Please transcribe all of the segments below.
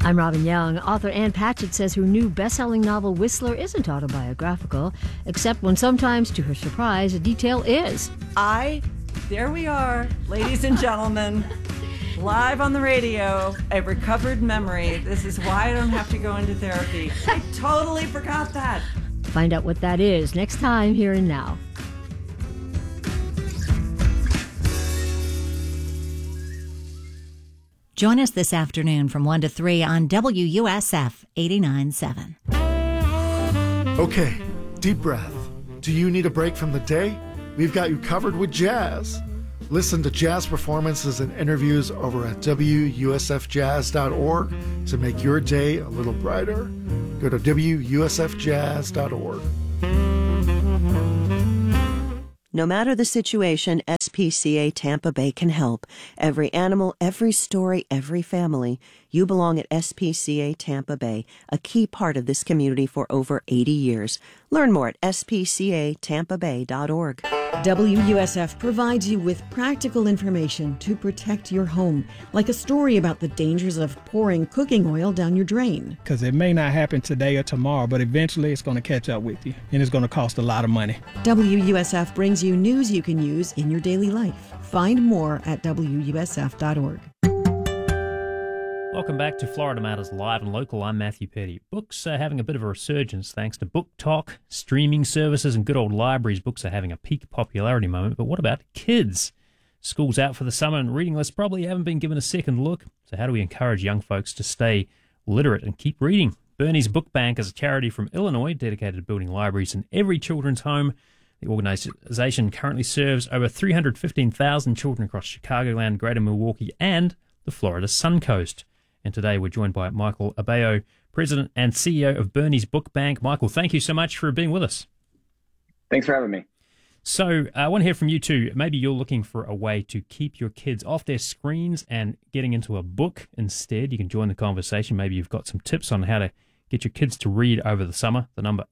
I'm Robin Young. Author Ann Patchett says her new best-selling novel Whistler isn't autobiographical, except when sometimes, to her surprise, a detail is. There we are, ladies and gentlemen, live on the radio, a recovered memory. This is why I don't have to go into therapy. I totally forgot that. Find out what that is next time, Here and Now. Join us this afternoon from 1 to 3 on WUSF 89.7. Okay, deep breath. Do you need a break from the day? We've got you covered with jazz. Listen to jazz performances and interviews over at WUSFjazz.org to make your day a little brighter. Go to WUSFjazz.org. No matter the situation, SPCA Tampa Bay can help. Every animal, every story, every family. You belong at SPCA Tampa Bay, a key part of this community for over 80 years. Learn more at spcatampabay.org. WUSF provides you with practical information to protect your home, like a story about the dangers of pouring cooking oil down your drain. Because it may not happen today or tomorrow, but eventually it's going to catch up with you, and it's going to cost a lot of money. WUSF brings you news you can use in your daily life. Find more at WUSF.org. Welcome back to Florida Matters Live and Local. I'm Matthew Petty. Books are having a bit of a resurgence thanks to BookTok, streaming services, and good old libraries. Books are having a peak popularity moment. But what about kids? School's out for the summer and reading lists probably haven't been given a second look. So how do we encourage young folks to stay literate and keep reading? Bernie's Book Bank is a charity from Illinois dedicated to building libraries in every children's home. The organization currently serves over 315,000 children across Chicagoland, Greater Milwaukee, and the Florida Suncoast. And today we're joined by Michael Abeo, President and CEO of Bernie's Book Bank. Michael, thank you so much for being with us. Thanks for having me. So I want to hear from you too. Maybe you're looking for a way to keep your kids off their screens and getting into a book instead. You can join the conversation. Maybe you've got some tips on how to get your kids to read over the summer. The number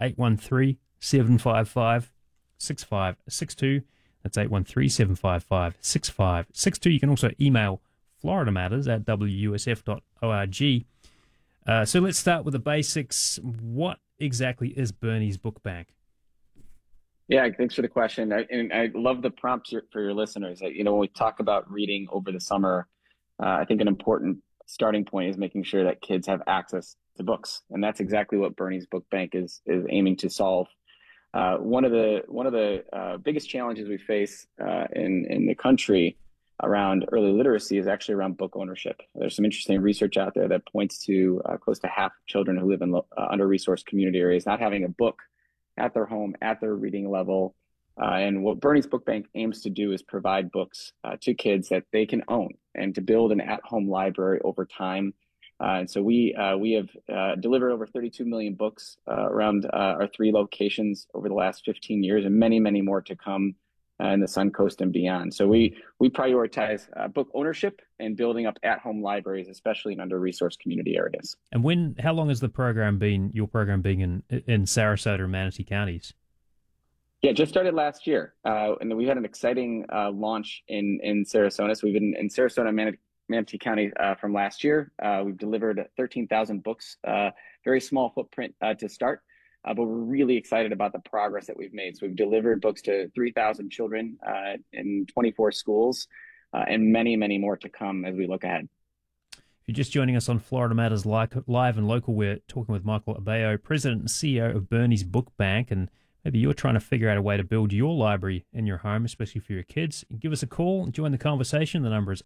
813-755-6562. That's 813-755-6562. You can also email Florida Matters at WUSF.org. So let's start with the basics. What exactly is Bernie's Book Bank? Yeah, thanks for the question. I love the prompt for your listeners. When we talk about reading over the summer, I think an important starting point is making sure that kids have access to books, and that's exactly what Bernie's Book Bank is aiming to solve. One of the biggest challenges we face in the country around early literacy is actually around book ownership. There's some interesting research out there that points to close to half of children who live in under-resourced community areas not having a book at their home, at their reading level. And what Bernie's Book Bank aims to do is provide books to kids that they can own and to build an at-home library over time. And so we have delivered over 32 million books around our 3 locations over the last 15 years, and many, many more to come in the Suncoast and beyond. So we prioritize book ownership and building up at-home libraries, especially in under-resourced community areas. And how long has your program been in Sarasota and Manatee counties? Yeah, just started last year. And we had an exciting launch in Sarasota. So we've been in Sarasota and Manatee County from last year. We've delivered 13,000 books, very small footprint to start. But we're really excited about the progress that we've made. So we've delivered books to 3,000 children in 24 schools and many, many more to come as we look ahead. If you're just joining us on Florida Matters Live and Local, we're talking with Michael Abeo, President and CEO of Bernie's Book Bank. And maybe you're trying to figure out a way to build your library in your home, especially for your kids. Give us a call and join the conversation. The number is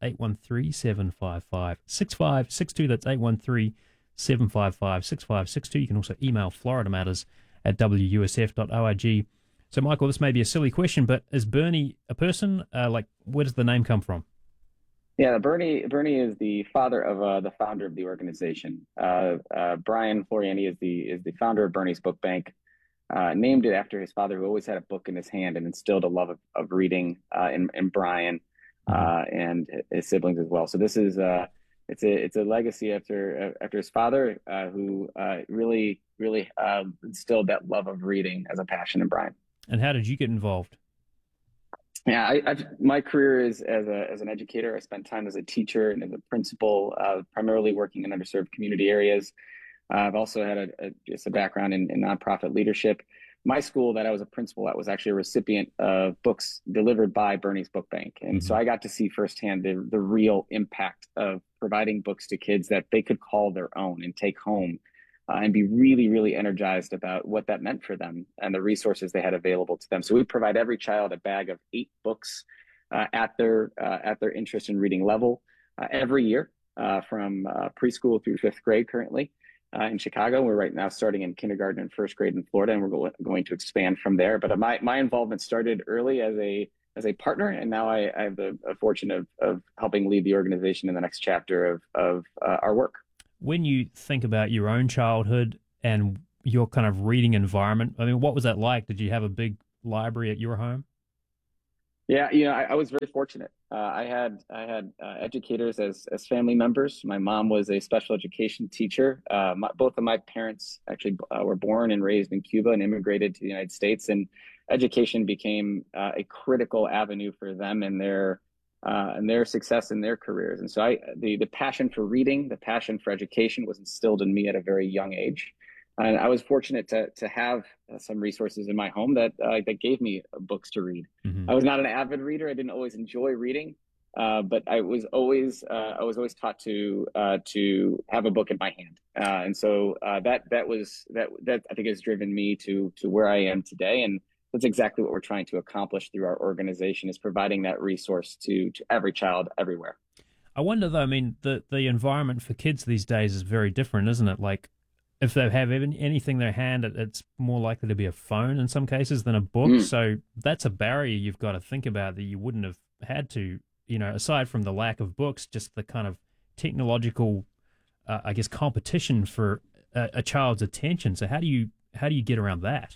813-755-6562. That's 813-755-6562. You can also email Florida Matters at WUSF.org. So, Michael, this may be a silly question, but is Bernie a person? Where does the name come from? Yeah, Bernie is the father of the founder of the organization. Brian Floriani is the founder of Bernie's Book Bank. Named it after his father, who always had a book in his hand and instilled a love of reading in Brian and his siblings as well. So this is it's a legacy after his father, who really instilled that love of reading as a passion in Brian. And how did you get involved? Yeah, my career is as an educator. I spent time as a teacher and as a principal, primarily working in underserved community areas. I've also had just a background in nonprofit leadership. My school that I was a principal at was actually a recipient of books delivered by Bernie's Book Bank. And so I got to see firsthand the real impact of providing books to kids that they could call their own and take home, and be really, really energized about what that meant for them and the resources they had available to them. So we provide every child a bag of 8 books at their interest in reading level every year, from preschool through 5th grade currently. In Chicago, we're right now starting in kindergarten and 1st grade in Florida, and we're going to expand from there. But my involvement started early as a partner, and now I have the fortune of helping lead the organization in the next chapter of our work. When you think about your own childhood and your kind of reading environment, I mean, what was that like? Did you have a big library at your home? Yeah, I was very fortunate. I had educators as family members. My mom was a special education teacher. Both of my parents actually were born and raised in Cuba and immigrated to the United States, and education became a critical avenue for them and their success in their careers. And so the passion for reading, the passion for education was instilled in me at a very young age. And I was fortunate to have some resources in my home that gave me books to read. I was not an avid reader. I didn't always enjoy reading, but I was always taught to have a book in my hand. And so that I think has driven me to where I am today. And that's exactly what we're trying to accomplish through our organization, is providing that resource to every child everywhere. I wonder, though, I mean, the environment for kids these days is very different, isn't it? Like, if they have anything in their hand, it's more likely to be a phone in some cases than a book. So that's a barrier you've got to think about that you wouldn't have had to, aside from the lack of books, just the kind of technological, I guess, competition for a child's attention. So how do you get around that?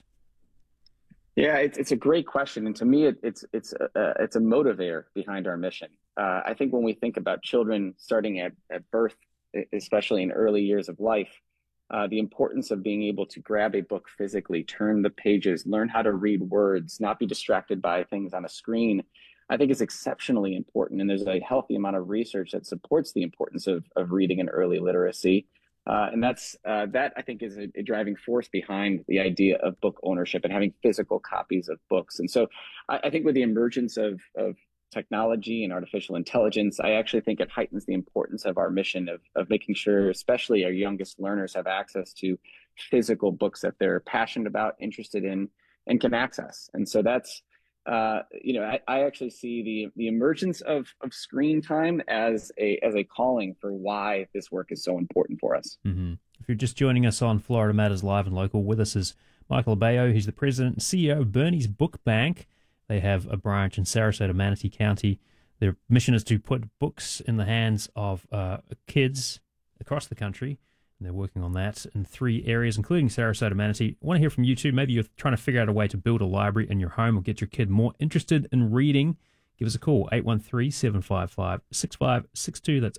Yeah, it's a great question, and to me, it's a motivator behind our mission. I think when we think about children starting at birth, especially in early years of life, the importance of being able to grab a book physically, turn the pages, learn how to read words, not be distracted by things on a screen, I think is exceptionally important. And there's a healthy amount of research that supports the importance of reading and early literacy. And that I think is a driving force behind the idea of book ownership and having physical copies of books. And so I think with the emergence of technology and artificial intelligence, I actually think it heightens the importance of our mission of making sure, especially our youngest learners, have access to physical books that they're passionate about, interested in, and can access. And so that's, I actually see the emergence of screen time as a calling for why this work is so important for us. Mm-hmm. If you're just joining us on Florida Matters Live and Local, with us is Michael Abeo. He's the president and CEO of Bernie's Book Bank. They have a branch in Sarasota, Manatee County. Their mission is to put books in the hands of kids across the country, and they're working on that in 3 areas, including Sarasota, Manatee. I want to hear from you too. Maybe you're trying to figure out a way to build a library in your home or get your kid more interested in reading. Give us a call, 813-755-6562. That's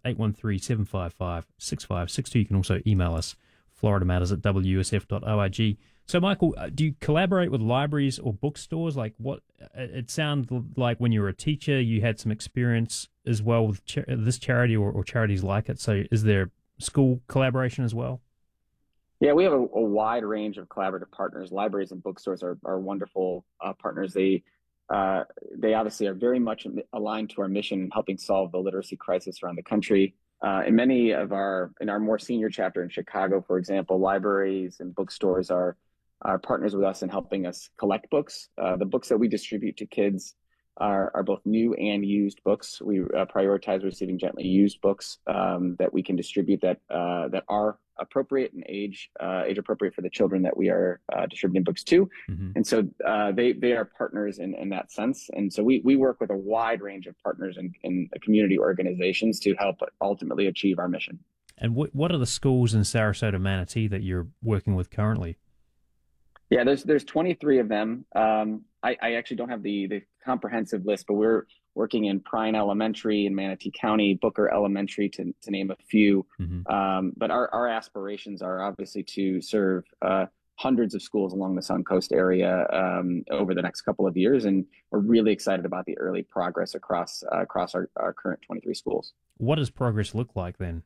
813-755-6562. You can also email us, floridamatters@wusf.org. So, Michael, do you collaborate with libraries or bookstores? Like, what it sounded like when you were a teacher, you had some experience as well with this charity or charities like it. So, is there school collaboration as well? Yeah, we have a wide range of collaborative partners. Libraries and bookstores are wonderful partners. They obviously are very much aligned to our mission, helping solve the literacy crisis around the country. In our more senior chapter in Chicago, for example, libraries and bookstores are partners with us in helping us collect books. The books that we distribute to kids are both new and used books. We prioritize receiving gently used books that we can distribute that are appropriate and age appropriate for the children that we are distributing books to. Mm-hmm. And so they are partners in that sense. And so we work with a wide range of partners in community organizations to help ultimately achieve our mission. And what are the schools in Sarasota, Manatee that you're working with currently? Yeah, there's 23 of them. I actually don't have the comprehensive list, but we're working in Prine Elementary in Manatee County, Booker Elementary, to name a few. Mm-hmm. But our aspirations are obviously to serve hundreds of schools along the Suncoast area over the next couple of years, and we're really excited about the early progress across our current 23 schools. What does progress look like then?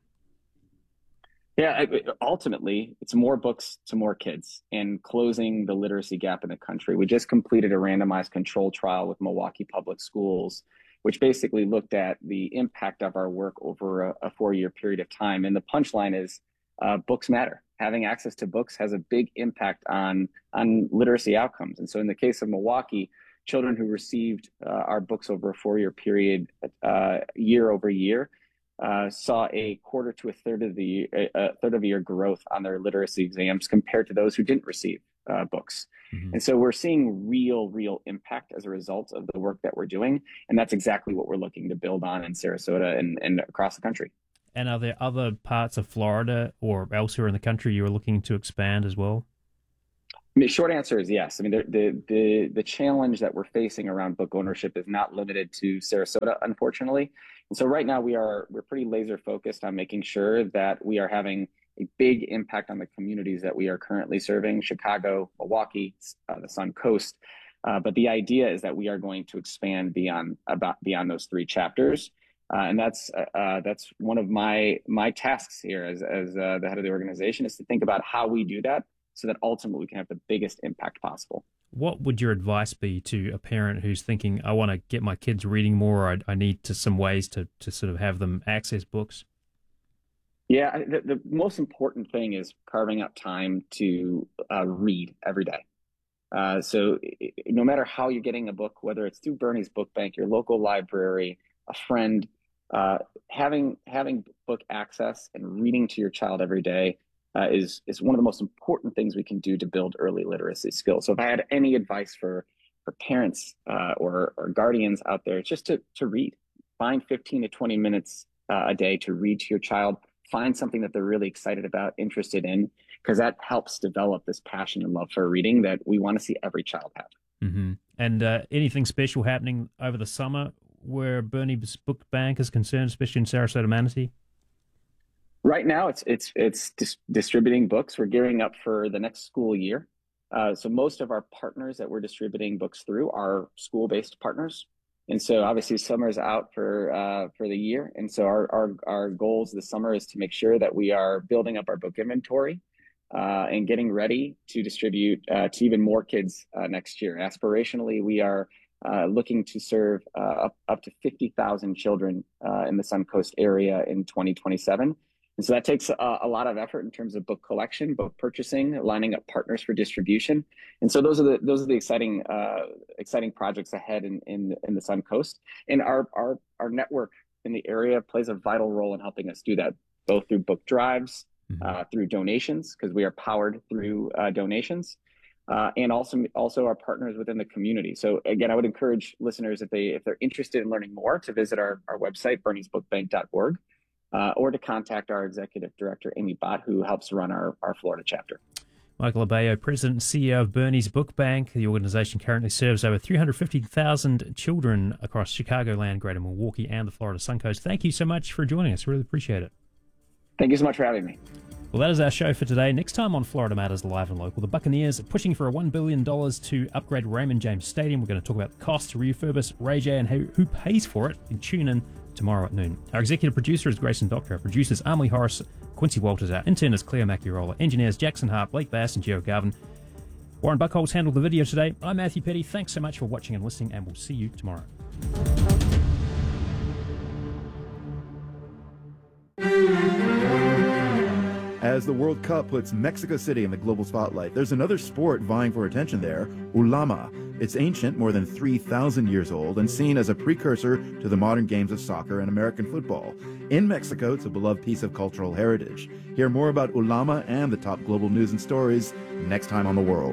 Yeah, ultimately, it's more books to more kids and closing the literacy gap in the country. We just completed a randomized control trial with Milwaukee Public Schools, which basically looked at the impact of our work over a 4-year period of time. And the punchline is books matter. Having access to books has a big impact on literacy outcomes. And so in the case of Milwaukee, children who received our books over a 4-year period, year over year, saw a quarter to a third of a year growth on their literacy exams compared to those who didn't receive books. Mm-hmm. And so we're seeing real impact as a result of the work that we're doing. And that's exactly what we're looking to build on in Sarasota and across the country. And are there other parts of Florida or elsewhere in the country you're looking to expand as well? I mean, the short answer is yes. I mean, the challenge that we're facing around book ownership is not limited to Sarasota, unfortunately. And so right now we're pretty laser focused on making sure that we are having a big impact on the communities that we are currently serving: Chicago, Milwaukee, the Suncoast. But the idea is that we are going to expand beyond those 3 chapters. And that's one of my tasks here as the head of the organization, is to think about how we do that so that ultimately we can have the biggest impact possible. What would your advice be to a parent who's thinking, I want to get my kids reading more, or I need some ways to sort of have them access books? Yeah, the most important thing is carving out time to read every day. So no matter how you're getting a book, whether it's through Bernie's Book Bank, your local library, a friend, having book access and reading to your child every day is one of the most important things we can do to build early literacy skills. So if I had any advice for parents or guardians out there, it's just to read. Find 15 to 20 minutes a day to read to your child. Find something that they're really excited about, interested in, because that helps develop this passion and love for reading that we want to see every child have. Mm-hmm. And anything special happening over the summer where Bernie's Book Bank is concerned, especially in Sarasota, Manatee? Right now, it's distributing books. We're gearing up for the next school year. So most of our partners that we're distributing books through are school-based partners. And so obviously summer's out for the year. And so our goals this summer is to make sure that we are building up our book inventory and getting ready to distribute to even more kids next year. Aspirationally, we are looking to serve up to 50,000 children in the Suncoast area in 2027. And so that takes a lot of effort in terms of book collection, book purchasing, lining up partners for distribution. And so those are the exciting projects ahead in the Suncoast. And our network in the area plays a vital role in helping us do that, both through book drives, through donations, because we are powered through donations, and also our partners within the community. So again, I would encourage listeners, if they're interested in learning more, to visit our website, berniesbookbank.org. Or to contact our executive director, Amy Bott, who helps run our Florida chapter. Michael Abeo, President and CEO of Bernie's Book Bank. The organization currently serves over 350,000 children across Chicagoland, Greater Milwaukee, and the Florida Suncoast. Thank you so much for joining us. Really appreciate it. Thank you so much for having me. Well, that is our show for today. Next time on Florida Matters Live and Local, the Buccaneers are pushing for $1 billion to upgrade Raymond James Stadium. We're going to talk about the cost to refurbish Ray J and who pays for it. You can tune in tomorrow at noon. Our executive producer is Grayson Doctor. Our producers, Amelie Horace, Quincy Walters. Our intern is Cleo Maciarola. Engineers, Jackson Hart, Blake Bass, and Gio Garvin. Warren Buckholz handled the video today. I'm Matthew Petty. Thanks so much for watching and listening, and we'll see you tomorrow. As the World Cup puts Mexico City in the global spotlight, there's another sport vying for attention there, ulama. It's ancient, more than 3,000 years old, and seen as a precursor to the modern games of soccer and American football. In Mexico, it's a beloved piece of cultural heritage. Hear more about ulama and the top global news and stories next time on The World.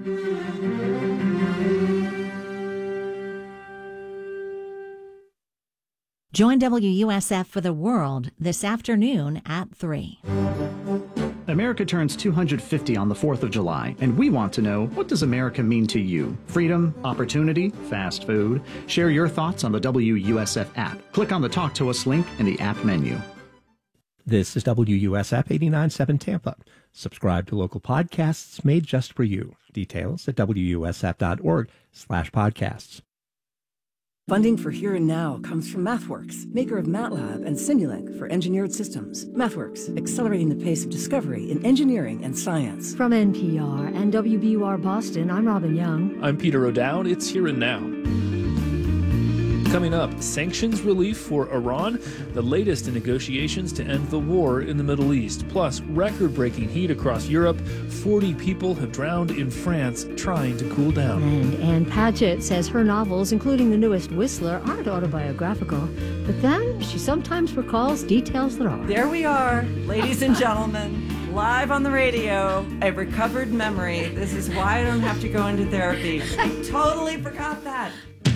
Join WUSF for The World this afternoon at 3. America turns 250 on the 4th of July, and we want to know, what does America mean to you? Freedom, opportunity, fast food? Share your thoughts on the WUSF app. Click on the Talk to Us link in the app menu. This is WUSF 89.7 Tampa. Subscribe to local podcasts made just for you. Details at wusf.org/podcasts. Funding for Here and Now comes from MathWorks, maker of MATLAB and Simulink for engineered systems. MathWorks, accelerating the pace of discovery in engineering and science. From NPR and WBUR Boston, I'm Robin Young. I'm Peter O'Dowd. It's Here and Now. Coming up, sanctions relief for Iran, the latest in negotiations to end the war in the Middle East. Plus, record-breaking heat across Europe. 40 people have drowned in France trying to cool down. And Ann Patchett says her novels, including the newest Whistler, aren't autobiographical. But then she sometimes recalls details that are. There we are, ladies and gentlemen, live on the radio, a recovered memory. This is why I don't have to go into therapy. I totally forgot that.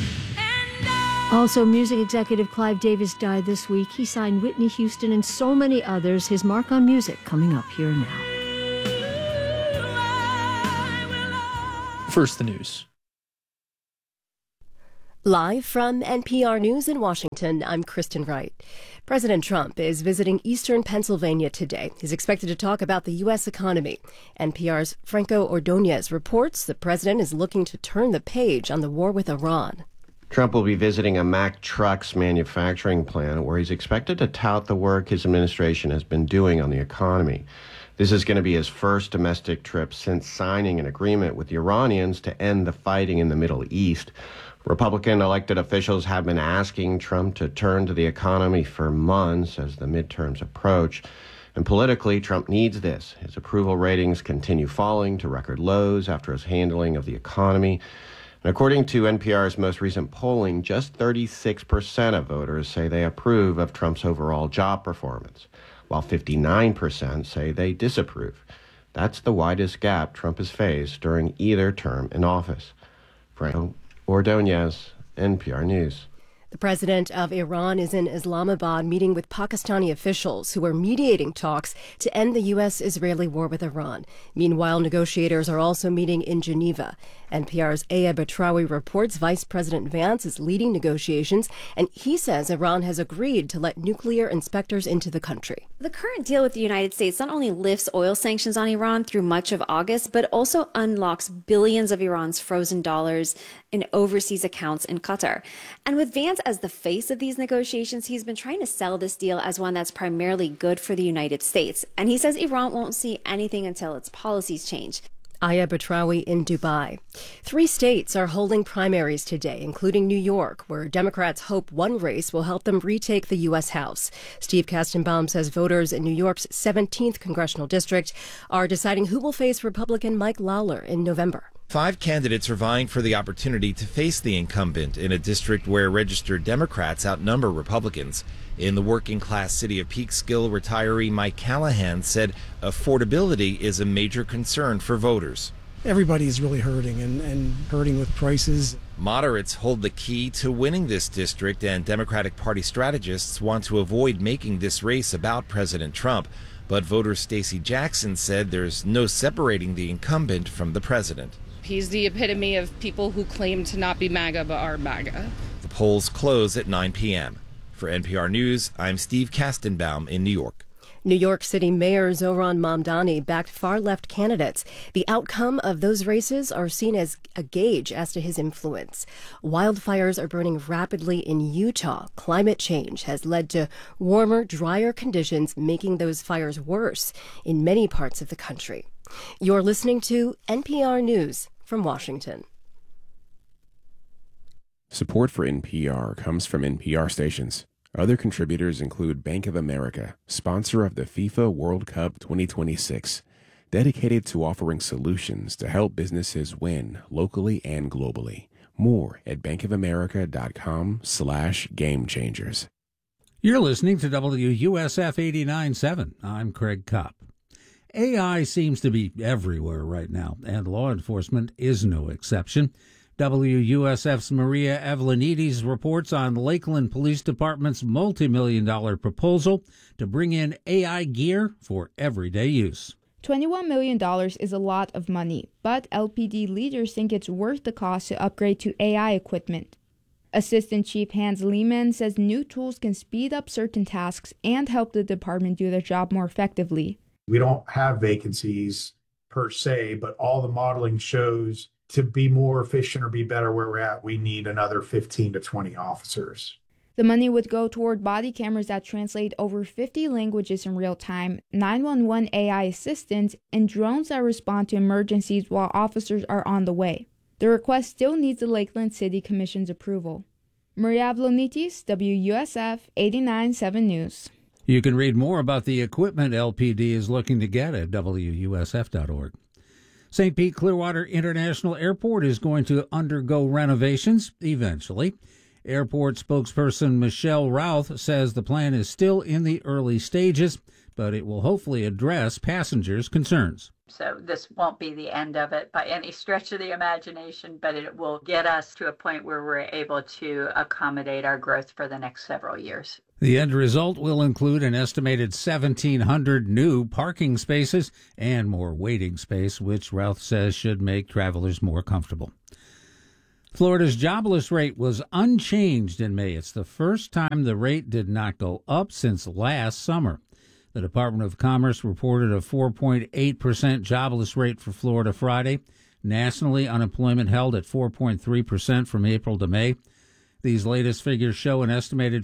Also, music executive Clive Davis died this week. He signed Whitney Houston and so many others. His mark on music coming up here now. First, the news. Live from NPR News in Washington, I'm Kristen Wright. President Trump is visiting eastern Pennsylvania today. He's expected to talk about the U.S. economy. NPR's Franco Ordonez reports the president is looking to turn the page on the war with Iran. Trump will be visiting a Mack Trucks manufacturing plant where he's expected to tout the work his administration has been doing on the economy. This is going to be his first domestic trip since signing an agreement with the Iranians to end the fighting in the Middle East. Republican elected officials have been asking Trump to turn to the economy for months as the midterms approach. And politically, Trump needs this. His approval ratings continue falling to record lows after his handling of the economy. And according to NPR's most recent polling, just 36% of voters say they approve of Trump's overall job performance, while 59% say they disapprove. That's the widest gap Trump has faced during either term in office. Franco Ordonez, NPR News. The president of Iran is in Islamabad meeting with Pakistani officials who are mediating talks to end the U.S.-Israeli war with Iran. Meanwhile, negotiators are also meeting in Geneva. NPR's Aya Batrawi reports Vice President Vance is leading negotiations, and he says Iran has agreed to let nuclear inspectors into the country. The current deal with the United States not only lifts oil sanctions on Iran through much of August, but also unlocks billions of Iran's frozen dollars in overseas accounts in Qatar. And with Vance as the face of these negotiations, he's been trying to sell this deal as one that's primarily good for the United States. And he says Iran won't see anything until its policies change. Aya Batrawi in Dubai. 3 states are holding primaries today, including New York, where Democrats hope one race will help them retake the U.S. House. Steve Kastenbaum says voters in New York's 17th congressional district are deciding who will face Republican Mike Lawler in November. 5 candidates are vying for the opportunity to face the incumbent in a district where registered Democrats outnumber Republicans. In the working-class city of Peekskill, retiree Mike Callahan said affordability is a major concern for voters. Everybody is really hurting and hurting with prices. Moderates hold the key to winning this district, and Democratic Party strategists want to avoid making this race about President Trump. But voter Stacey Jackson said there's no separating the incumbent from the president. He's the epitome of people who claim to not be MAGA but are MAGA. The polls close at 9 p.m. For NPR News, I'm Steve Kastenbaum in New York. New York City Mayor Zohran Mamdani backed far-left candidates. The outcome of those races are seen as a gauge as to his influence. Wildfires are burning rapidly in Utah. Climate change has led to warmer, drier conditions, making those fires worse in many parts of the country. You're listening to NPR News from Washington. Support for NPR comes from NPR stations. Other contributors include Bank of America, sponsor of the FIFA World Cup 2026, dedicated to offering solutions to help businesses win locally and globally. More at bankofamerica.com/gamechangers. You're listening to WUSF 89.7. I'm Craig Kopp. AI seems to be everywhere right now, and law enforcement is no exception. WUSF's Maria Evlenides reports on Lakeland Police Department's multi-million-dollar proposal to bring in AI gear for everyday use. $21 million is a lot of money, but LPD leaders think it's worth the cost to upgrade to AI equipment. Assistant Chief Hans Lehman says new tools can speed up certain tasks and help the department do their job more effectively. We don't have vacancies per se, but all the modeling shows to be more efficient or be better where we're at, we need another 15 to 20 officers. The money would go toward body cameras that translate over 50 languages in real time, 911 AI assistants, and drones that respond to emergencies while officers are on the way. The request still needs the Lakeland City Commission's approval. Maria Avlonitis, WUSF 89.7 News. You can read more about the equipment LPD is looking to get at WUSF.org. St. Pete Clearwater International Airport is going to undergo renovations eventually. Airport spokesperson Michelle Routh says the plan is still in the early stages, but it will hopefully address passengers' concerns. So this won't be the end of it by any stretch of the imagination, but it will get us to a point where we're able to accommodate our growth for the next several years. The end result will include an estimated 1,700 new parking spaces and more waiting space, which Routh says should make travelers more comfortable. Florida's jobless rate was unchanged in May. It's the first time the rate did not go up since last summer. The Department of Commerce reported a 4.8% jobless rate for Florida Friday. Nationally, unemployment held at 4.3% from April to May. These latest figures show an estimated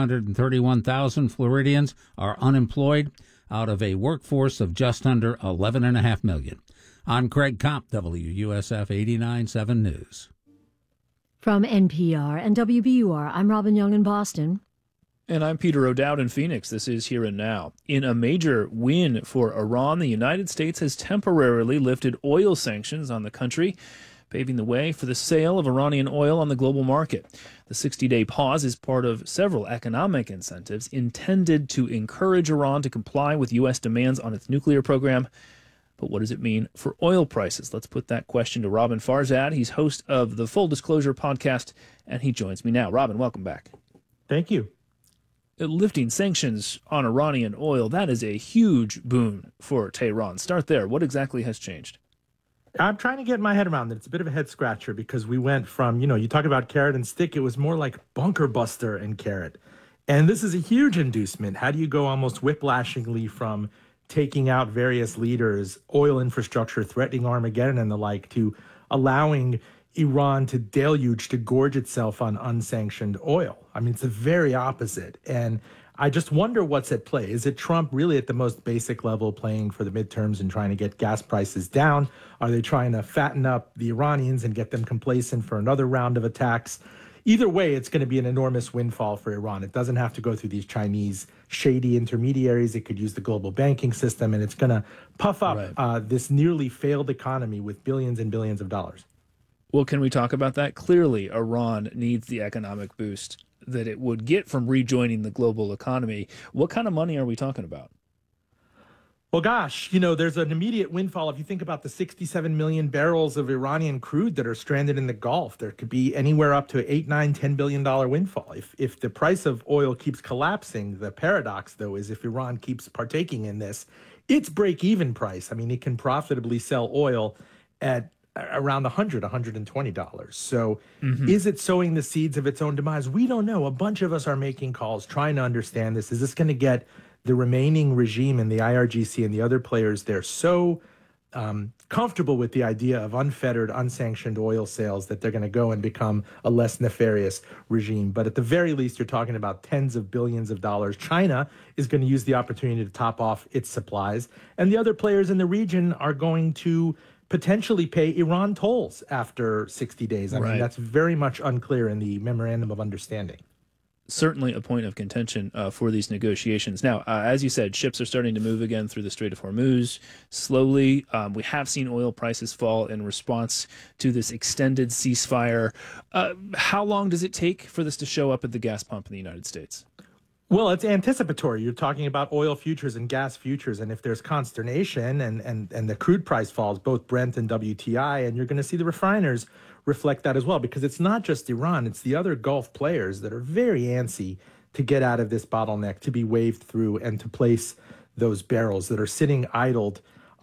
531,000 Floridians are unemployed out of a workforce of just under 11.5 million. I'm Craig Kopp, WUSF 89.7 News. From NPR and WBUR, I'm Robin Young in Boston. And I'm Peter O'Dowd in Phoenix. This is Here and Now. In a major win for Iran, the United States has temporarily lifted oil sanctions on the country, paving the way for the sale of Iranian oil on the global market. The 60-day pause is part of several economic incentives intended to encourage Iran to comply with U.S. demands on its nuclear program. But what does it mean for oil prices? Let's put that question to Robin Farzad. He's host of the Full Disclosure podcast, and he joins me now. Robin, welcome back. Thank you. Lifting sanctions on Iranian oil, that is a huge boon for Tehran. Start there. What exactly has changed? I'm trying to get my head around it. It's a bit of a head scratcher because we went from, you talk about carrot and stick. It was more like bunker buster and carrot. And this is a huge inducement. How do you go almost whiplashingly from taking out various leaders, oil infrastructure, threatening Armageddon and the like, to allowing Iran to deluge, to gorge itself on unsanctioned oil? I mean, it's the very opposite. And I just wonder what's at play. Is it Trump really at the most basic level playing for the midterms and trying to get gas prices down? Are they trying to fatten up the Iranians and get them complacent for another round of attacks? Either way, it's going to be an enormous windfall for Iran. It doesn't have to go through these Chinese shady intermediaries. It could use the global banking system, and it's going to puff up this nearly failed economy with billions and billions of dollars. Well, can we talk about that? Clearly, Iran needs the economic boost that it would get from rejoining the global economy. What kind of money are we talking about? Well, gosh, there's an immediate windfall. If you think about the 67 million barrels of Iranian crude that are stranded in the Gulf, there could be anywhere up to $8, $9, $10 billion windfall. If the price of oil keeps collapsing, the paradox, though, is if Iran keeps partaking in this, its break-even price, I mean, it can profitably sell oil at around $100, $120. So is it sowing the seeds of its own demise? We don't know. A bunch of us are making calls trying to understand this. Is this going to get the remaining regime and the IRGC and the other players there so comfortable with the idea of unfettered, unsanctioned oil sales that they're going to go and become a less nefarious regime? But at the very least, you're talking about tens of billions of dollars. China is going to use the opportunity to top off its supplies. And the other players in the region are going to potentially pay Iran tolls after 60 days. I mean, that's very much unclear in the Memorandum of Understanding. Certainly a point of contention for these negotiations. Now, as you said, ships are starting to move again through the Strait of Hormuz slowly. We have seen oil prices fall in response to this extended ceasefire. How long does it take for this to show up at the gas pump in the United States? Well, it's anticipatory. You're talking about oil futures and gas futures. And if there's consternation and the crude price falls, both Brent and WTI, and you're going to see the refiners reflect that as well, because it's not just Iran, it's the other Gulf players that are very antsy to get out of this bottleneck, to be waved through and to place those barrels that are sitting idled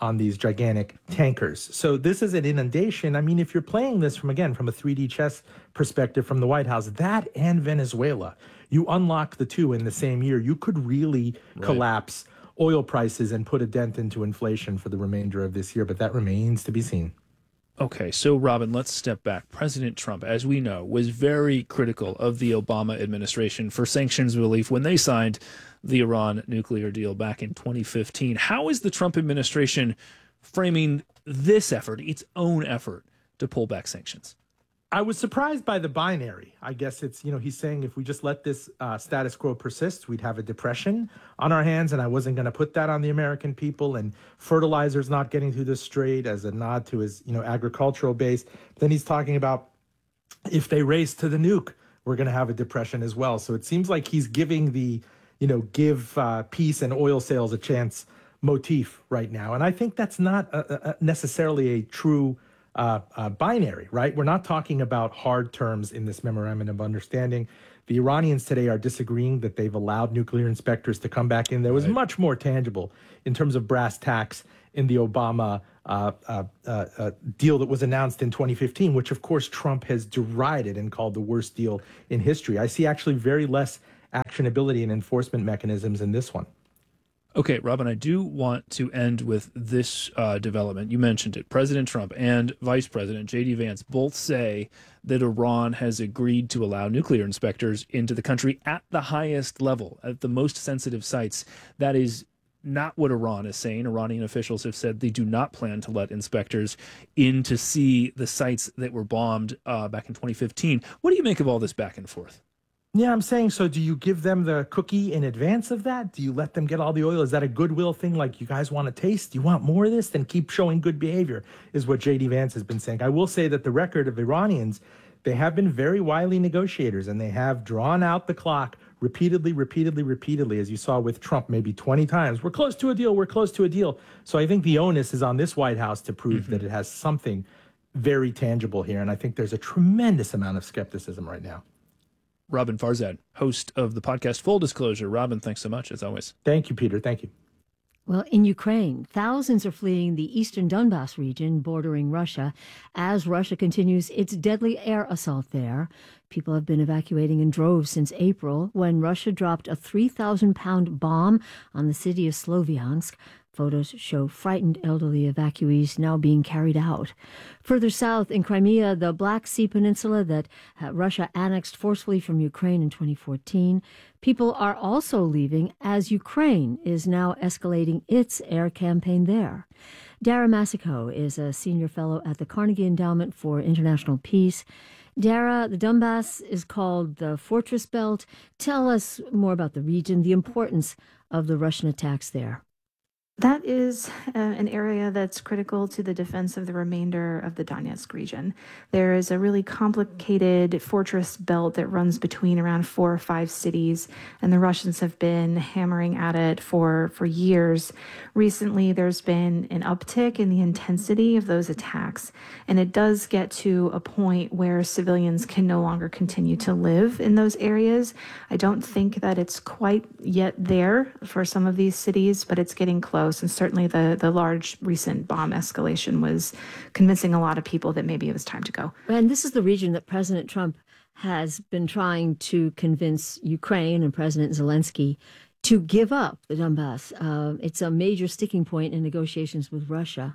on these gigantic tankers. So this is an inundation. I mean, if you're playing this from a 3D chess perspective from the White House, that and Venezuela, you unlock the two in the same year, you could really collapse oil prices and put a dent into inflation for the remainder of this year, but that remains to be seen. Okay, so Robin, let's step back. President Trump, as we know, was very critical of the Obama administration for sanctions relief when they signed the Iran nuclear deal back in 2015. How is the Trump administration framing this effort, its own effort, to pull back sanctions? I was surprised by the binary. I guess it's, he's saying if we just let this status quo persist, we'd have a depression on our hands, and I wasn't going to put that on the American people, and fertilizer's not getting through the strait as a nod to his, agricultural base. Then he's talking about if they race to the nuke, we're going to have a depression as well. So it seems like he's giving the, give peace and oil sales a chance motif right now. And I think that's not necessarily a true binary, right? We're not talking about hard terms in this memorandum of understanding. The Iranians today are disagreeing that they've allowed nuclear inspectors to come back in. There was much more tangible in terms of brass tacks in the Obama deal that was announced in 2015, which of course Trump has derided and called the worst deal in history. I see actually very less actionability and enforcement mechanisms in this one. Okay, Robin, I do want to end with this development. You mentioned it. President Trump and Vice President J.D. Vance both say that Iran has agreed to allow nuclear inspectors into the country at the highest level, at the most sensitive sites. That is not what Iran is saying. Iranian officials have said they do not plan to let inspectors in to see the sites that were bombed back in 2015. What do you make of all this back and forth? Yeah, I'm saying, so do you give them the cookie in advance of that? Do you let them get all the oil? Is that a goodwill thing? Like, you guys want to taste? Do you want more of this? Then keep showing good behavior, is what J.D. Vance has been saying. I will say that the record of Iranians, they have been very wily negotiators, and they have drawn out the clock repeatedly, as you saw with Trump maybe 20 times. We're close to a deal. We're close to a deal. So I think the onus is on this White House to prove that it has something very tangible here. And I think there's a tremendous amount of skepticism right now. Robin Farzad, host of the podcast Full Disclosure. Robin, thanks so much, as always. Thank you, Peter. Thank you. Well, in Ukraine, thousands are fleeing the eastern Donbas region bordering Russia as Russia continues its deadly air assault there. People have been evacuating in droves since April when Russia dropped a 3,000-pound bomb on the city of Sloviansk. Photos show frightened elderly evacuees now being carried out. Further south in Crimea, the Black Sea Peninsula that Russia annexed forcefully from Ukraine in 2014, people are also leaving as Ukraine is now escalating its air campaign there. Dara Masiko is a senior fellow at the Carnegie Endowment for International Peace. Dara, the Donbass is called the Fortress Belt. Tell us more about the region, the importance of the Russian attacks there. That is an area that's critical to the defense of the remainder of the Donetsk region. There is a really complicated fortress belt that runs between around 4 or 5 cities, and the Russians have been hammering at it for years. Recently, there's been an uptick in the intensity of those attacks, and it does get to a point where civilians can no longer continue to live in those areas. I don't think that it's quite yet there for some of these cities, but it's getting close. And certainly the large recent bomb escalation was convincing a lot of people that maybe it was time to go. And this is the region that President Trump has been trying to convince Ukraine and President Zelensky to give up the Donbass. It's a major sticking point in negotiations with Russia.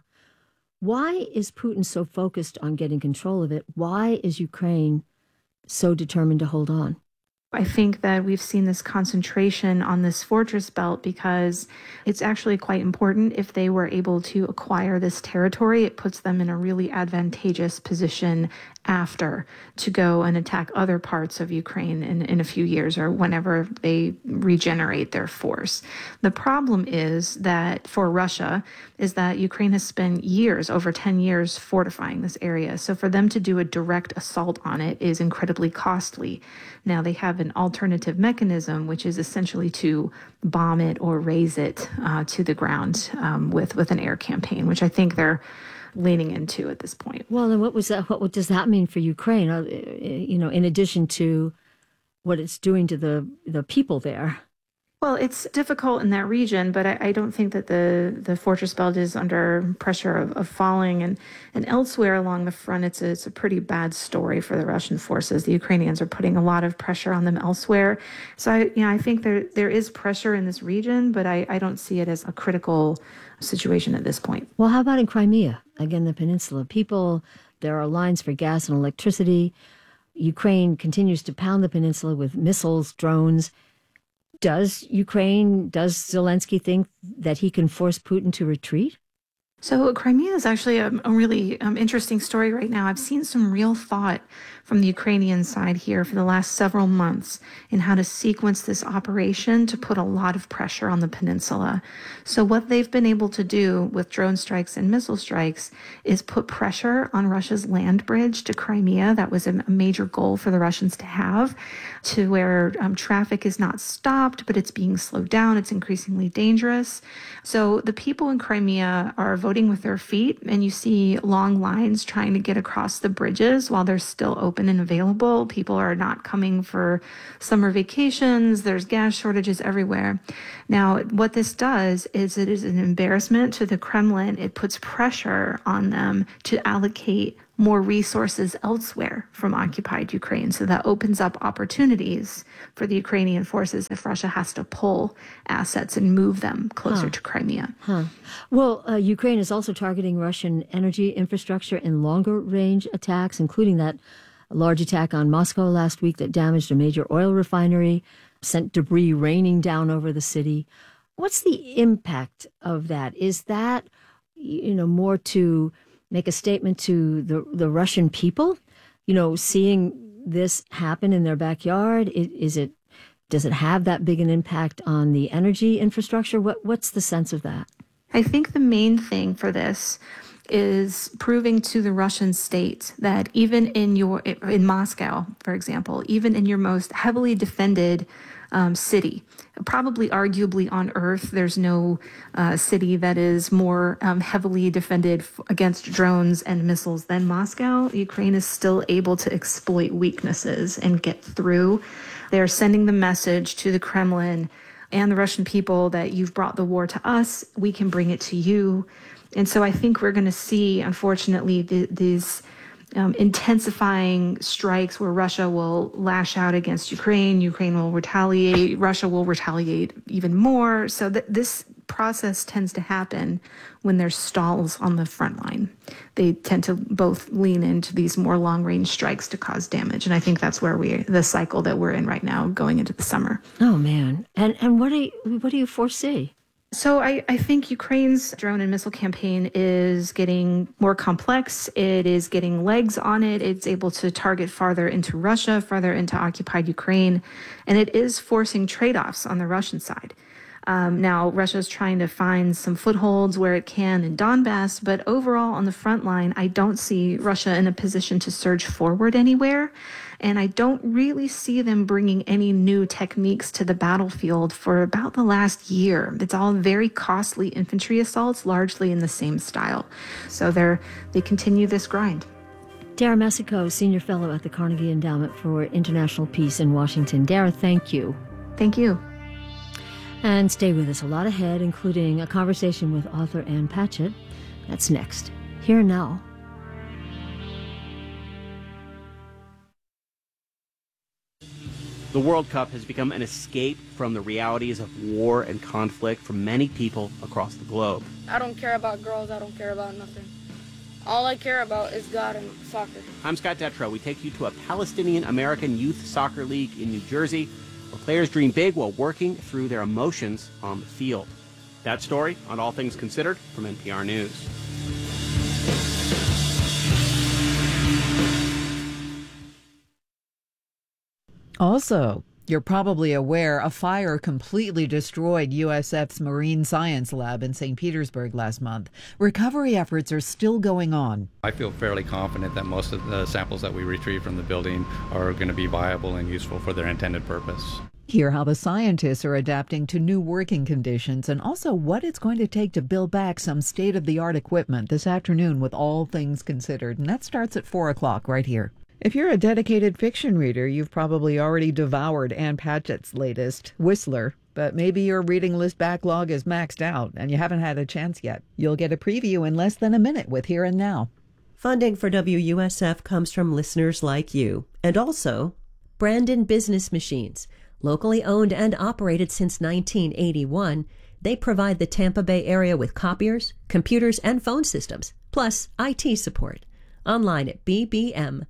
Why is Putin so focused on getting control of it? Why is Ukraine so determined to hold on? I think that we've seen this concentration on this fortress belt because it's actually quite important. If they were able to acquire this territory, it puts them in a really advantageous position after to go and attack other parts of Ukraine in a few years or whenever they regenerate their force. The problem is that for Russia is that Ukraine has spent years, over 10 years, fortifying this area. So for them to do a direct assault on it is incredibly costly. Now they have an alternative mechanism, which is essentially to bomb it or raise it to the ground with an air campaign, which I think they're leaning into at this point. Well, and what does that mean for Ukraine? In addition to what it's doing to the people there. Well, it's difficult in that region, but I don't think that the fortress belt is under pressure of falling. And elsewhere along the front, it's a pretty bad story for the Russian forces. The Ukrainians are putting a lot of pressure on them elsewhere. So I think there is pressure in this region, but I don't see it as a critical situation at this point. Well, how about in Crimea? Again, the peninsula. There are lines for gas and electricity. Ukraine continues to pound the peninsula with missiles, drones. Does Zelensky think that he can force Putin to retreat? So Crimea is actually a really interesting story right now. I've seen some real thought from the Ukrainian side here for the last several months in how to sequence this operation to put a lot of pressure on the peninsula. So what they've been able to do with drone strikes and missile strikes is put pressure on Russia's land bridge to Crimea. That was a major goal for the Russians to have, to where traffic is not stopped, but it's being slowed down. It's increasingly dangerous. So the people in Crimea are voting with their feet, and you see long lines trying to get across the bridges while they're still open and available. People are not coming for summer vacations. There's gas shortages everywhere. Now, what this does is it is an embarrassment to the Kremlin. It puts pressure on them to allocate more resources elsewhere from occupied Ukraine. So that opens up opportunities for the Ukrainian forces if Russia has to pull assets and move them closer to Crimea. Well, Ukraine is also targeting Russian energy infrastructure in longer range attacks, including that large attack on Moscow last week that damaged a major oil refinery, sent debris raining down over the city. What's the impact of that? Is that, more to make a statement to the Russian people, seeing this happen in their backyard? Does it have that big an impact on the energy infrastructure? What's the sense of that? I think the main thing for this is proving to the Russian state that even in Moscow, for example, even in your most heavily defended city, probably arguably on earth, there's no city that is more heavily defended against drones and missiles than Moscow. Ukraine is still able to exploit weaknesses and get through. They're sending the message to the Kremlin and the Russian people that you've brought the war to us, we can bring it to you. And so I think we're going to see, unfortunately, these intensifying strikes where Russia will lash out against Ukraine. Ukraine will retaliate. Russia will retaliate even more. So this process tends to happen when there's stalls on the front line. They tend to both lean into these more long-range strikes to cause damage. And I think that's where the cycle that we're in right now going into the summer. Oh, man. And what do you foresee? So I think Ukraine's drone and missile campaign is getting more complex. It is getting legs on it. It's able to target farther into Russia, farther into occupied Ukraine, and it is forcing trade-offs on the Russian side. Now, Russia is trying to find some footholds where it can in Donbass, but overall on the front line, I don't see Russia in a position to surge forward anywhere. And I don't really see them bringing any new techniques to the battlefield for about the last year. It's all very costly infantry assaults, largely in the same style. So they continue this grind. Dara Messico, Senior Fellow at the Carnegie Endowment for International Peace in Washington. Dara, thank you. Thank you. And stay with us. A lot ahead, including a conversation with author Ann Patchett. That's next. Here and Now. The World Cup has become an escape from the realities of war and conflict for many people across the globe. I don't care about girls. I don't care about nothing. All I care about is God and soccer. I'm Scott Detrow. We take you to a Palestinian-American youth soccer league in New Jersey, where players dream big while working through their emotions on the field. That story on All Things Considered from NPR News. Also, you're probably aware a fire completely destroyed USF's Marine Science Lab in St. Petersburg last month. Recovery efforts are still going on. I feel fairly confident that most of the samples that we retrieve from the building are going to be viable and useful for their intended purpose. Hear how the scientists are adapting to new working conditions and also what it's going to take to build back some state-of-the-art equipment this afternoon with All Things Considered. And that starts at 4 o'clock right here. If you're a dedicated fiction reader, you've probably already devoured Ann Patchett's latest, Whistler. but maybe your reading list backlog is maxed out and you haven't had a chance yet. You'll get a preview in less than a minute with Here and Now. Funding for WUSF comes from listeners like you, and also Brandon Business Machines. Locally owned and operated since 1981, they provide the Tampa Bay area with copiers, computers, and phone systems, plus IT support. Online at bbmusa.com.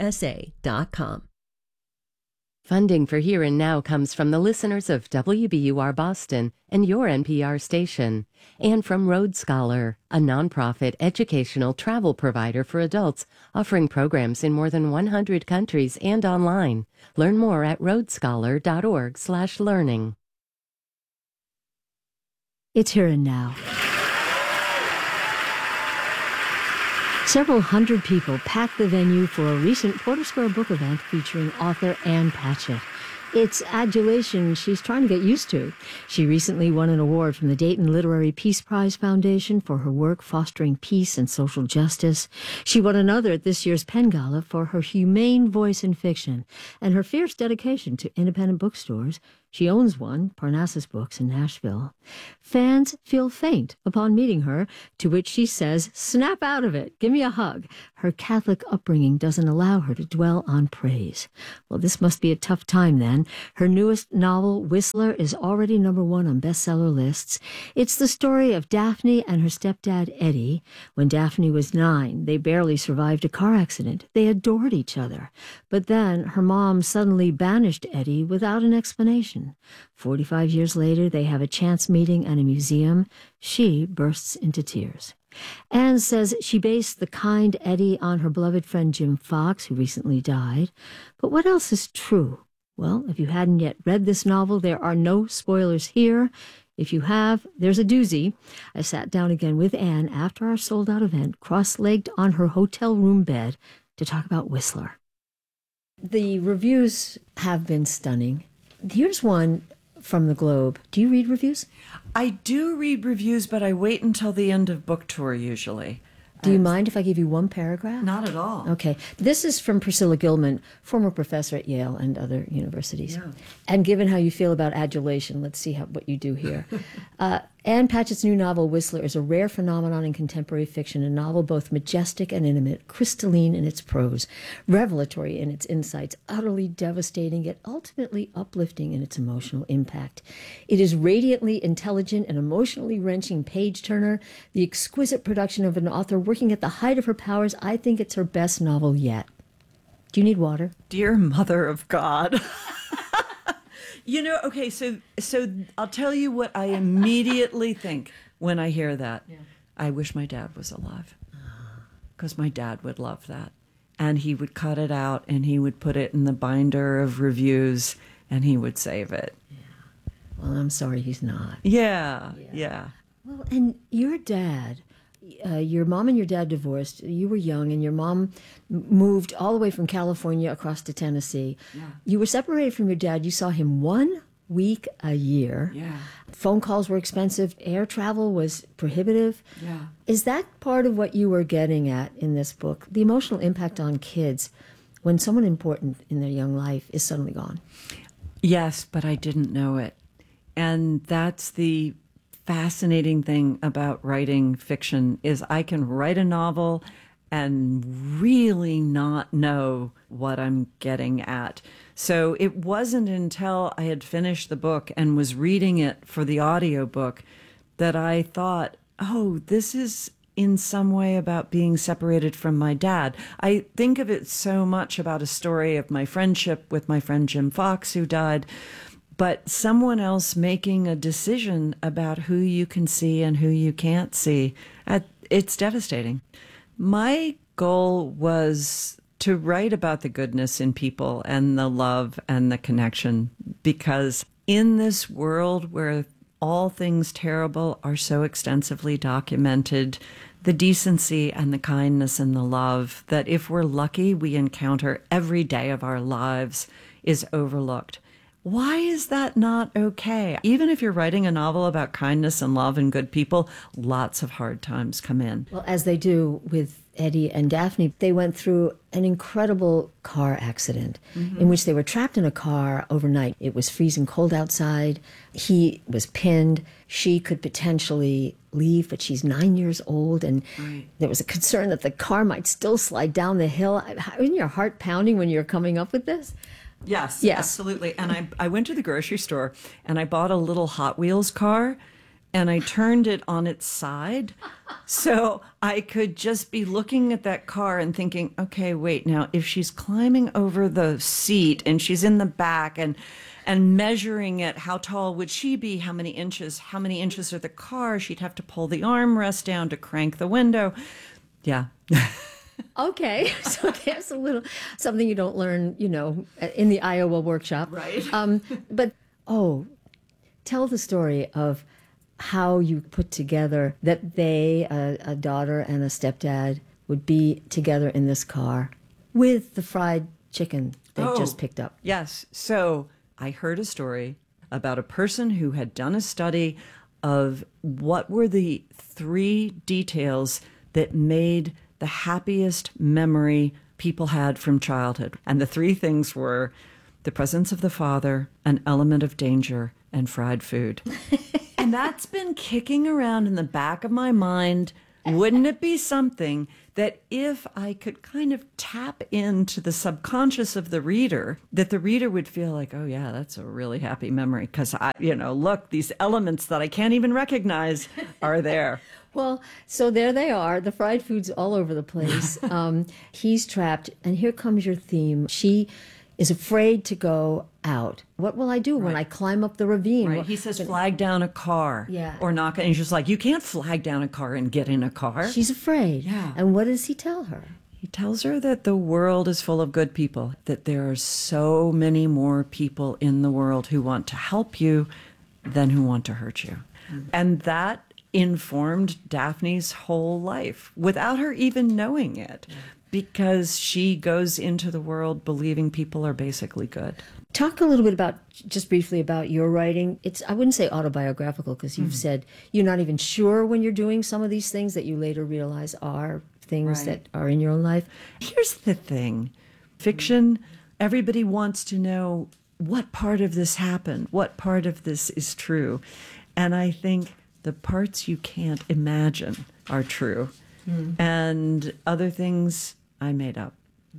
Funding for Here and Now comes from the listeners of WBUR Boston and your NPR station, and from Road Scholar, a nonprofit educational travel provider for adults offering programs in more than 100 countries and online. Learn more at roadscholar.org/learning. It's Here and Now. Several hundred people packed the venue for a recent Porter Square book event featuring author Ann Patchett. It's adulation she's trying to get used to. She recently won an award from the Dayton Literary Peace Prize Foundation for her work fostering peace and social justice. She won another at this year's Penn Gala for her humane voice in fiction and her fierce dedication to independent bookstores. She owns one, Parnassus Books in Nashville. Fans feel faint upon meeting her, to which she says, "Snap out of it. Give me a hug." Her Catholic upbringing doesn't allow her to dwell on praise. Well, this must be a tough time then. Her newest novel, Whistler, is already #1 on bestseller lists. It's the story of Daphne and her stepdad, Eddie. When Daphne was 9, they barely survived a car accident. They adored each other. But then her mom suddenly banished Eddie without an explanation. 45 years later, they have a chance meeting at a museum. She bursts into tears. Anne says she based the kind Eddie on her beloved friend Jim Fox, who recently died. But what else is true? Well, if you hadn't yet read this novel, there are no spoilers here. If you have, there's a doozy. I sat down again with Anne after our sold-out event, cross-legged on her hotel room bed, to talk about Whistler. The reviews have been stunning. Here's one from the Globe. Do you read reviews? I do read reviews, but I wait until the end of book tour usually. Do you mind if I give you one paragraph? Not at all. Okay. This is from Priscilla Gilman, former professor at Yale and other universities. Yeah. And given how you feel about adulation, let's see what you do here. Ann Patchett's new novel, Whistler, is a rare phenomenon in contemporary fiction, a novel both majestic and intimate, crystalline in its prose, revelatory in its insights, utterly devastating, yet ultimately uplifting in its emotional impact. It is radiantly intelligent and emotionally wrenching page-turner, the exquisite production of an author working at the height of her powers. I think it's her best novel yet. Do you need water? Dear Mother of God. You know, okay, so I'll tell you what I immediately think when I hear that. Yeah. I wish my dad was alive, because my dad would love that. And he would cut it out and he would put it in the binder of reviews and he would save it. Yeah. Well, I'm sorry he's not. Yeah. Well, and your dad, your mom and your dad divorced. You were young, and your mom moved all the way from California across to Tennessee. Yeah. You were separated from your dad. You saw him 1 week a year. Yeah. Phone calls were expensive. Air travel was prohibitive. Yeah. Is that part of what you were getting at in this book? The emotional impact on kids when someone important in their young life is suddenly gone? Yes, but I didn't know it. And that's the fascinating thing about writing fiction, is I can write a novel and really not know what I'm getting at. So it wasn't until I had finished the book and was reading it for the audiobook that I thought, oh, this is in some way about being separated from my dad. I think of it so much about a story of my friendship with my friend Jim Fox, who died, but someone else making a decision about who you can see and who you can't see. It's devastating. My goal was to write about the goodness in people and the love and the connection, because in this world where all things terrible are so extensively documented, the decency and the kindness and the love that, if we're lucky, we encounter every day of our lives is overlooked. Why is that not okay? Even if you're writing a novel about kindness and love and good people, lots of hard times come in. Well, as they do with Eddie and Daphne, they went through an incredible car accident in which they were trapped in a car overnight. It was freezing cold outside. He was pinned. She could potentially leave, but she's 9 years old, and there was a concern that the car might still slide down the hill. Isn't your heart pounding when you're coming up with this? Yes, absolutely. And I went to the grocery store and I bought a little Hot Wheels car and I turned it on its side so I could just be looking at that car and thinking, okay, wait, now if she's climbing over the seat and she's in the back and measuring it, how tall would she be? How many inches are the car? She'd have to pull the armrest down to crank the window. Yeah. Okay, so there's a little something you don't learn, in the Iowa workshop. Right. But, tell the story of how you put together that they, a daughter and a stepdad, would be together in this car with the fried chicken they just picked up. Yes. So I heard a story about a person who had done a study of what were the 3 details that made the happiest memory people had from childhood. And the 3 things were the presence of the father, an element of danger, and fried food. And that's been kicking around in the back of my mind. Wouldn't it be something that if I could kind of tap into the subconscious of the reader, that the reader would feel like, oh yeah, that's a really happy memory because look, these elements that I can't even recognize are there. Well, so there they are. The fried food's all over the place. He's trapped, and here comes your theme. She is afraid to go out. What will I do when I climb up the ravine? Right. He says, flag down a car. Yeah. Or knock it. And she's like, you can't flag down a car and get in a car. She's afraid. Yeah. And what does he tell her? He tells her that the world is full of good people, that there are so many more people in the world who want to help you than who want to hurt you. And that informed Daphne's whole life without her even knowing it, because she goes into the world believing people are basically good. Talk a little bit just briefly about your writing. I wouldn't say autobiographical, because you've said you're not even sure when you're doing some of these things that you later realize are things that are in your own life. Here's the thing. Fiction, everybody wants to know what part of this happened, what part of this is true. And I think the parts you can't imagine are true. And other things I made up.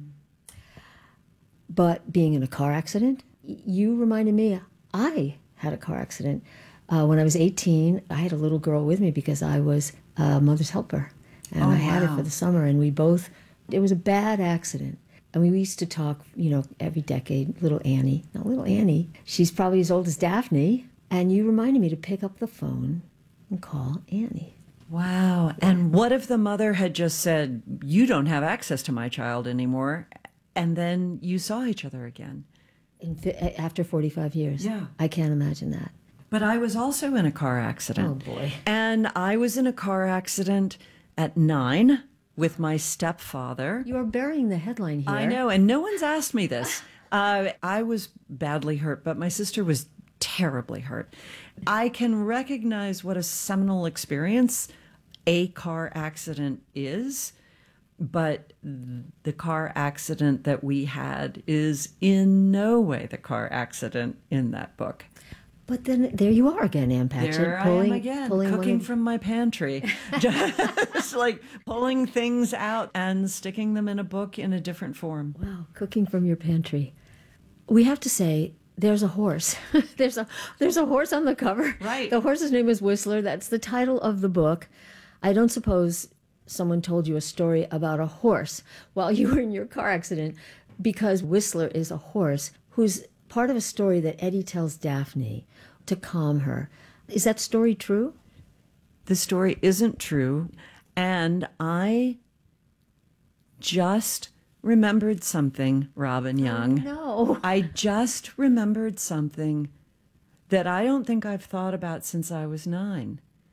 But being in a car accident, you reminded me, I had a car accident. When I was 18, I had a little girl with me because I was a mother's helper. And I had her for the summer, and it was a bad accident. And we used to talk, every decade, little Annie. She's probably as old as Daphne. And you reminded me to pick up the phone and call Annie. Wow. And what if the mother had just said, you don't have access to my child anymore, and then you saw each other again? After 45 years. Yeah. I can't imagine that. But I was also in a car accident. Oh, boy. And I was in a car accident at 9 with my stepfather. You are burying the headline here. I know, and no one's asked me this. I was badly hurt, but my sister was terribly hurt. I can recognize what a seminal experience a car accident is, but the car accident that we had is in no way the car accident in that book. But then there you are again, Ann Patchett. There I am again, cooking from my pantry. Just like pulling things out and sticking them in a book in a different form. Wow, cooking from your pantry. We have to say, there's a horse. there's a horse on the cover. Right. The horse's name is Whistler. That's the title of the book. I don't suppose someone told you a story about a horse while you were in your car accident, because Whistler is a horse who's part of a story that Eddie tells Daphne to calm her. Is that story true? The story isn't true, and I just remembered something, Robin Young. Oh, no. I just remembered something that I don't think I've thought about since I was 9.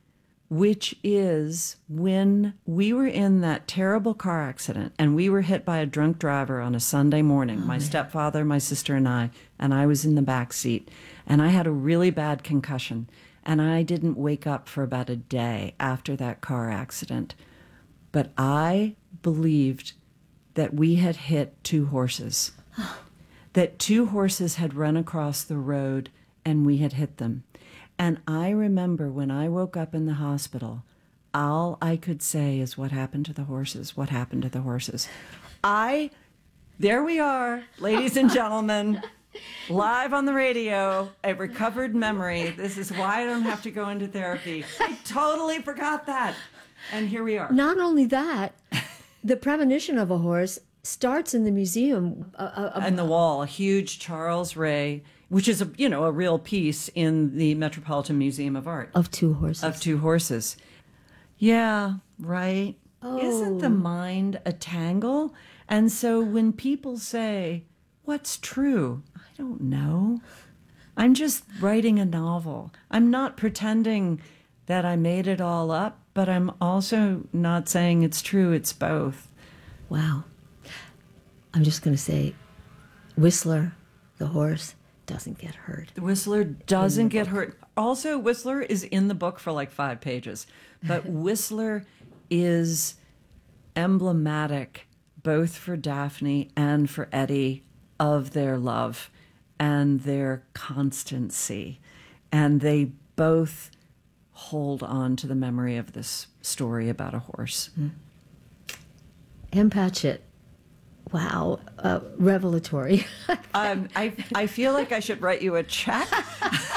which is when we were in that terrible car accident and we were hit by a drunk driver on a Sunday morning, my stepfather, my sister, and I was in the back seat, and I had a really bad concussion, and I didn't wake up for about a day after that car accident. But I believed that we had hit two horses, that two horses had run across the road and we had hit them. And I remember when I woke up in the hospital, all I could say is, what happened to the horses? What happened to the horses? There we are, ladies and gentlemen, live on the radio, a recovered memory. This is why I don't have to go into therapy. I totally forgot that. And here we are. Not only that, the premonition of a horse starts in the museum. On the wall, a huge Charles Ray, which is a real piece in the Metropolitan Museum of Art. Of two horses. Of two horses. Yeah, right. Oh. Isn't the mind a tangle? And so when people say, what's true? I don't know. I'm just writing a novel. I'm not pretending that I made it all up, but I'm also not saying it's true. It's both. Wow. I'm just going to say, Whistler, the horse, doesn't get hurt. The Whistler doesn't get hurt. Also, Whistler is in the book for like 5 pages. But Whistler is emblematic both for Daphne and for Eddie of their love and their constancy. And they both hold on to the memory of this story about a horse. Ann Patchett. Wow, revelatory. I feel like I should write you a check.